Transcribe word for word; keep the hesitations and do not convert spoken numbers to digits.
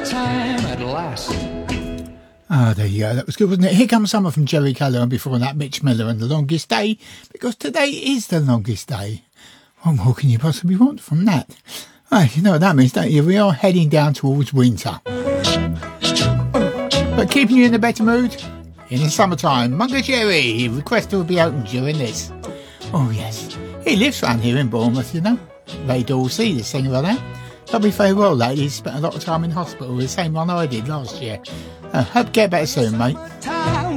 time at last. Ah, there you go. That was good, wasn't it? Here Comes Summer from Jerry Keller, and before that, Mitch Miller and The Longest Day, because today is the longest day. What more can you possibly want from that? Oh, you know what that means, don't you? We are heading down towards winter. But keeping you in a better mood? In the summertime, Mungo Jerry, request will be open during this. Oh, yes. He lives round here in Bournemouth, you know. Ray Dorsey, the singer of that. Got me very well lately. He's spent a lot of time in hospital, the same one I did last year. I uh, hope you get better soon, mate. Time